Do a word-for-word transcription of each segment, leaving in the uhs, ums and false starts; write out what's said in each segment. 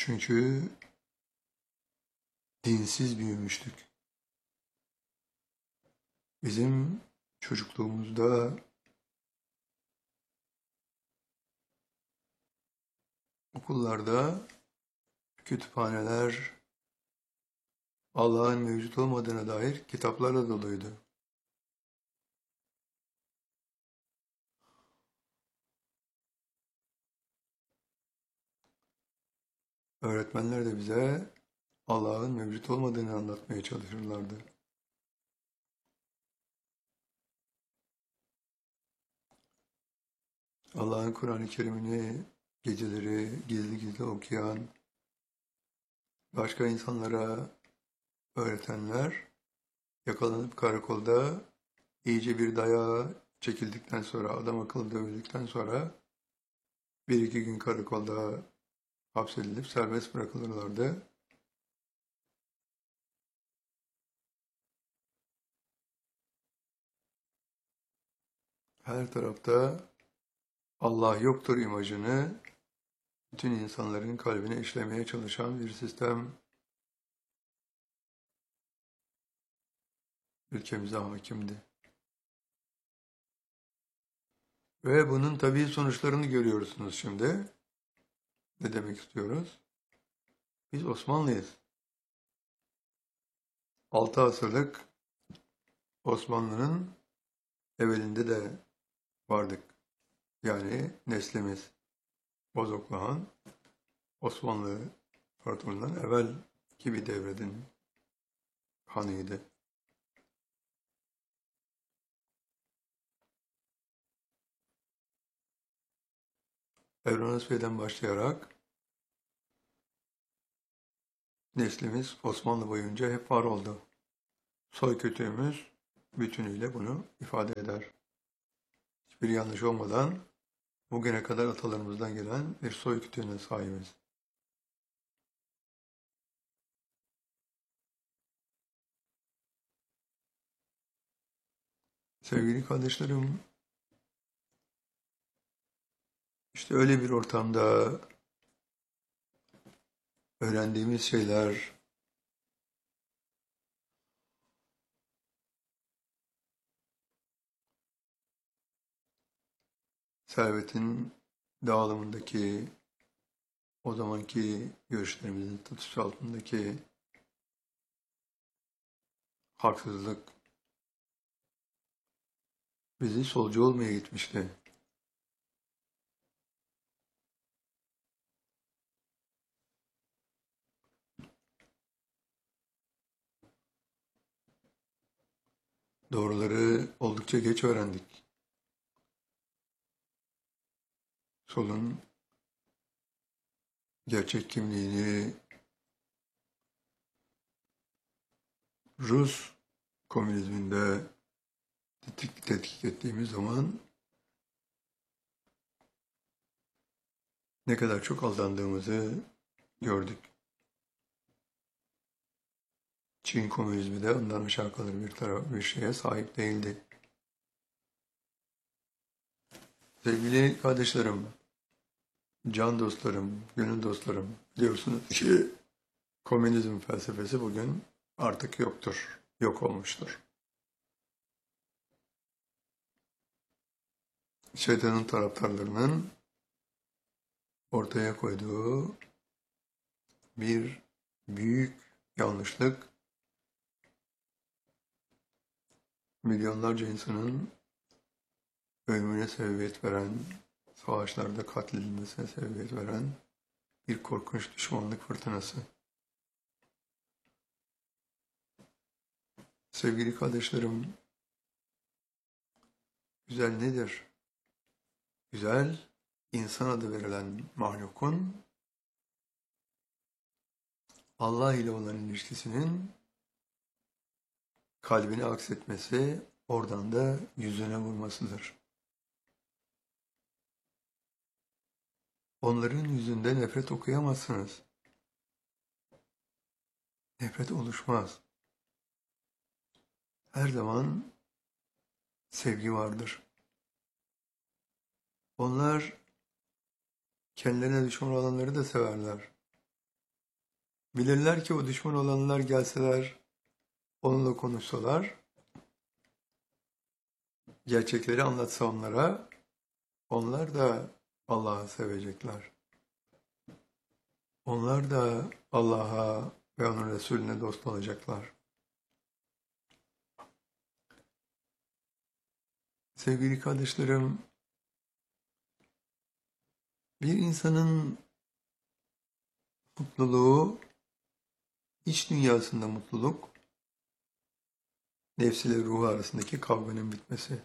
Çünkü dinsiz büyümüştük. Bizim çocukluğumuzda okullarda kütüphaneler Allah'ın mevcut olmadığına dair kitaplarla doluydu. Öğretmenler de bize Allah'ın mevcut olmadığını anlatmaya çalışırlardı. Allah'ın Kur'an-ı Kerim'ini geceleri gizli gizli okuyan, başka insanlara öğretenler yakalanıp karakolda iyice bir dayağa çekildikten sonra, adam akıllı dövüldükten sonra bir iki gün karakolda hapsedilip serbest bırakılırlardı. Her tarafta Allah yoktur imajını bütün insanların kalbine işlemeye çalışan bir sistem ülkemize hakimdi. Ve bunun tabii sonuçlarını görüyorsunuz şimdi. Ne demek istiyoruz? Biz Osmanlıyız. Altı asırlık Osmanlı'nın evvelinde de vardık. Yani neslimiz Bozoklu Han, Osmanlı İmparatorluğu'ndan evvelki bir devredin hanıydı. Evranas Bey'den başlayarak neslimiz Osmanlı boyunca hep var oldu. Soy kötüğümüz bütünüyle bunu ifade eder. Hiçbir yanlış olmadan bugüne kadar atalarımızdan gelen bir soy kütüğüne sahibiz. Sevgili kardeşlerim, işte öyle bir ortamda öğrendiğimiz şeyler servetin dağılımındaki o zamanki görüşlerimizin tutuş altındaki haksızlık bizi solcu olmaya gitmişti. Doğruları oldukça geç öğrendik. Solun gerçek kimliğini Rus komünizminde tetkik, tetkik ettiğimiz zaman ne kadar çok aldandığımızı gördük. Çin komünizmi de ondan aşağı kalır bir taraf bir şeye sahip değildi. Sevgili kardeşlerim, can dostlarım, gönül dostlarım, biliyorsunuz ki komünizm felsefesi bugün artık yoktur, yok olmuştur. Şeytanın taraftarlarının ortaya koyduğu bir büyük yanlışlık, milyonlarca insanın ölümüne sebebiyet veren, savaşlarda katledilmesine sebebiyet veren bir korkunç düşmanlık fırtınası. Sevgili kardeşlerim, güzel nedir? Güzel, insan adı verilen mahlukun Allah ile olan ilişkisinin kalbini aksetmesi, oradan da yüzüne vurmasıdır. Onların yüzünde nefret okuyamazsınız. Nefret oluşmaz. Her zaman sevgi vardır. Onlar kendilerine düşman olanları da severler. Bilirler ki o düşman olanlar gelseler, onunla konuşsalar, gerçekleri anlatsa onlara, onlar da Allah'ı sevecekler. Onlar da Allah'a ve onun Resulüne dost olacaklar. Sevgili kardeşlerim, bir insanın mutluluğu, iç dünyasında mutluluk, nefsiyle ruhu arasındaki kavganın bitmesi.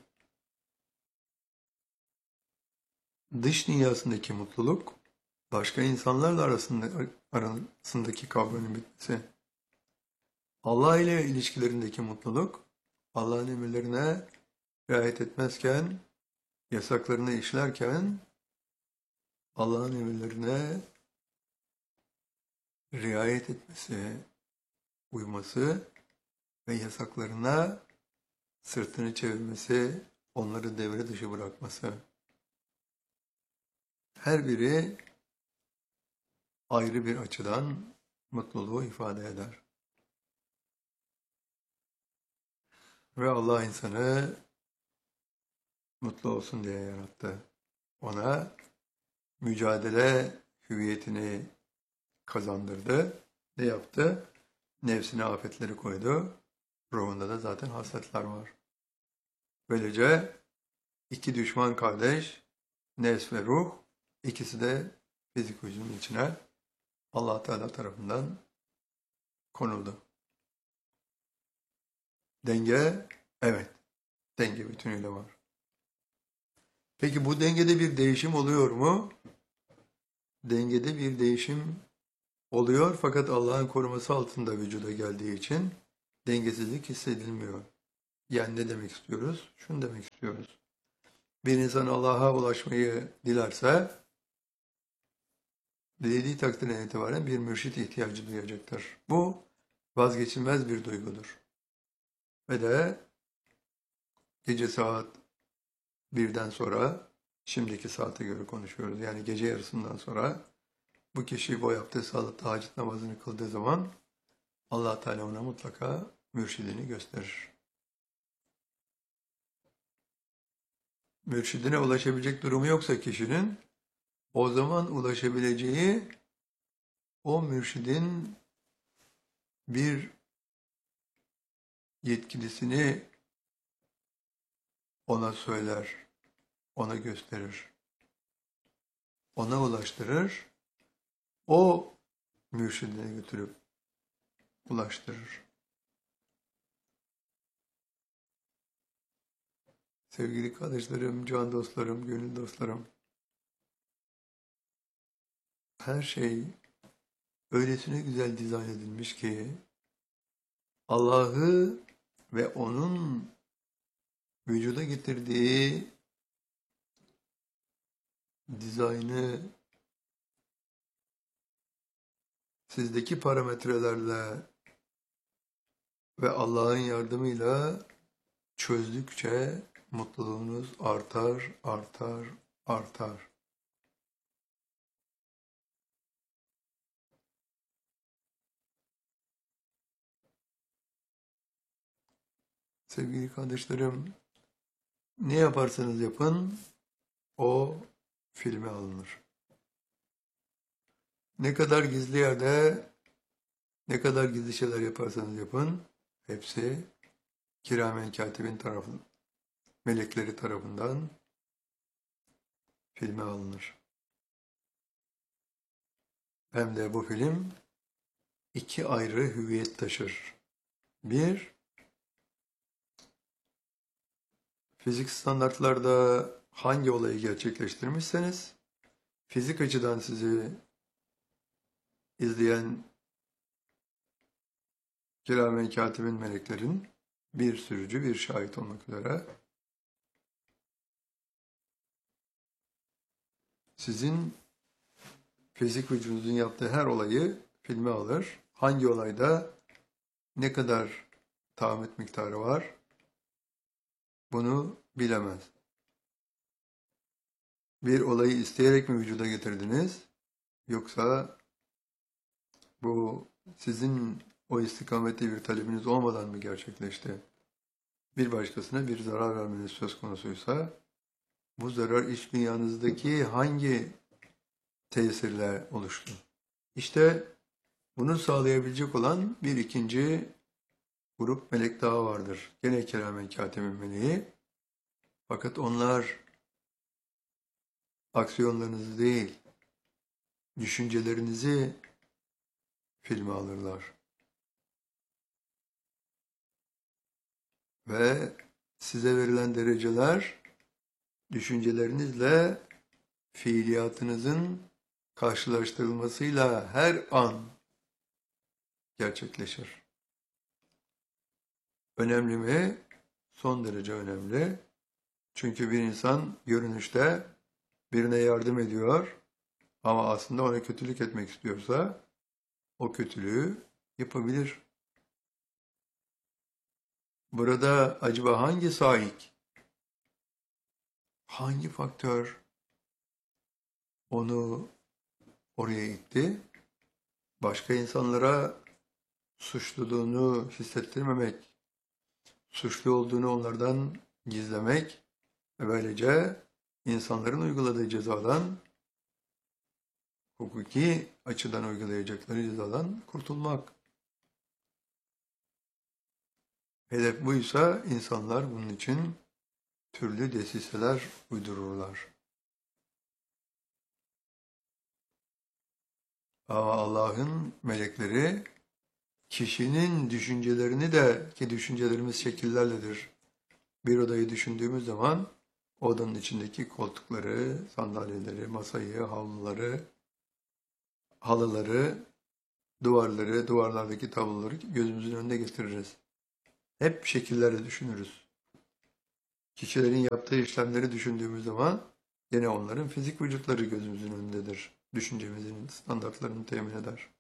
Dış dünyasındaki mutluluk, başka insanlarla arasında, arasındaki kavganın bitmesi. Allah ile ilişkilerindeki mutluluk, Allah'ın emirlerine riayet etmezken, yasaklarını işlerken, Allah'ın emirlerine riayet etmesi, uyması ve yasaklarına sırtını çevirmesi, onları devre dışı bırakması. Her biri ayrı bir açıdan mutluluğu ifade eder. Ve Allah insanı mutlu olsun diye yarattı. Ona mücadele hüviyetini kazandırdı. Ne yaptı? Nefsine afetleri koydu. Ruhunda da zaten hasletler var. Böylece iki düşman kardeş, nefs ve ruh, ikisi de fizik vücudun içine Allah Teala tarafından konuldu. Denge, evet, denge bütünüyle var. Peki bu dengede bir değişim oluyor mu? Dengede bir değişim oluyor fakat Allah'ın koruması altında vücuda geldiği için dengesizlik hissedilmiyor. Yani ne demek istiyoruz? Şunu demek istiyoruz. Bir insan Allah'a ulaşmayı dilerse, dilediği takdirden itibaren bir mürşit ihtiyacı duyacaktır. Bu vazgeçilmez bir duygudur. Ve de gece saat birden sonra, şimdiki saate göre konuşuyoruz. Yani gece yarısından sonra bu kişi bu yaptığı saatte hacet namazını kıldığı zaman Allah Teala ona mutlaka mürşidini gösterir. Mürşidine ulaşabilecek durumu yoksa kişinin, o zaman ulaşabileceği o mürşidin bir yetkilisini ona söyler, ona gösterir, ona ulaştırır, o mürşidine götürüp ulaştırır. Sevgili kardeşlerim, can dostlarım, gönül dostlarım, her şey öylesine güzel dizayn edilmiş ki Allah'ı ve onun vücuda getirdiği dizaynı sizdeki parametrelerle ve Allah'ın yardımıyla çözdükçe mutluluğunuz artar, artar, artar. Sevgili kardeşlerim, ne yaparsanız yapın, o filme alınır. Ne kadar gizli yerde, ne kadar gizli şeyler yaparsanız yapın, hepsi kiramen katibin tarafından, melekleri tarafından filme alınır. Hem de bu film iki ayrı hüviyet taşır. Bir, fizik standartlarda hangi olayı gerçekleştirmişseniz, fizik açıdan sizi izleyen kiramen katibin meleklerin bir sürücü, bir şahit olmak üzere sizin fizik vücudunuzun yaptığı her olayı filme alır. Hangi olayda ne kadar tahammül miktarı var bunu bilemez. Bir olayı isteyerek mi vücuda getirdiniz, yoksa bu sizin o istikamette bir talebiniz olmadan mı gerçekleşti? Bir başkasına bir zarar vermeniz söz konusuysa, bu zarar iç dünyanızdaki hangi tesirle oluştu? İşte bunu sağlayabilecek olan bir ikinci grup melek daha vardır. Gene keramen kâtemin meleği. Fakat onlar aksiyonlarınızı değil, düşüncelerinizi filme alırlar. Ve size verilen dereceler düşüncelerinizle fiiliyatınızın karşılaştırılmasıyla her an gerçekleşir. Önemli mi? Son derece önemli. Çünkü bir insan görünüşte birine yardım ediyor ama aslında ona kötülük etmek istiyorsa o kötülüğü yapabilir. Burada acaba hangi saik, hangi faktör onu oraya itti? Başka insanlara suçluluğunu hissettirmemek, suçlu olduğunu onlardan gizlemek ve böylece insanların uyguladığı cezadan, hukuki açıdan uygulayacakları cezadan kurtulmak. Hedef buysa insanlar bunun için türlü desiseler uydururlar. Ama Allah'ın melekleri kişinin düşüncelerini de, ki düşüncelerimiz şekillerledir. Bir odayı düşündüğümüz zaman odanın içindeki koltukları, sandalyeleri, masayı, havluları, halıları, duvarları, duvarlardaki tabloları gözümüzün önüne getiririz. Hep şekillerle düşünürüz. Kişilerin yaptığı işlemleri düşündüğümüz zaman yine onların fizik vücutları gözümüzün önündedir. Düşüncemizin standartlarını temin eder.